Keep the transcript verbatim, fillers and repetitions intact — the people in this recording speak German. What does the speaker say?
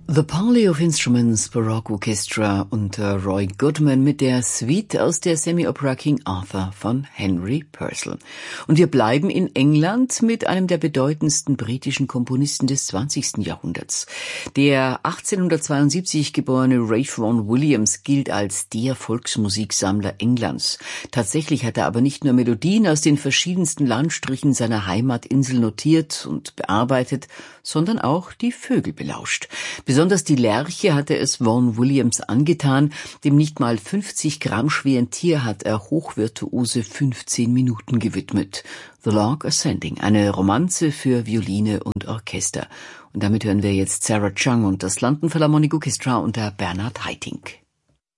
The Parley of Instruments Baroque Orchestra unter Roy Goodman mit der Suite aus der Semi-Opera King Arthur von Henry Purcell. Und wir bleiben in England mit einem der bedeutendsten britischen Komponisten des zwanzigsten Jahrhunderts. Der achtzehnhundertzweiundsiebzig geborene Ralph Vaughan Williams gilt als der Volksmusiksammler Englands. Tatsächlich hat er aber nicht nur Melodien aus den verschiedensten Landstrichen seiner Heimatinsel notiert und bearbeitet, sondern auch die Vögel belauscht. Besonders die Lerche hatte es Vaughan Williams angetan. Dem nicht mal fünfzig Gramm schweren Tier hat er hochvirtuose fünfzehn Minuten gewidmet. The Lark Ascending, eine Romanze für Violine und Orchester. Und damit hören wir jetzt Sarah Chung und das London Philharmonic Orchestra unter Bernard Haitink.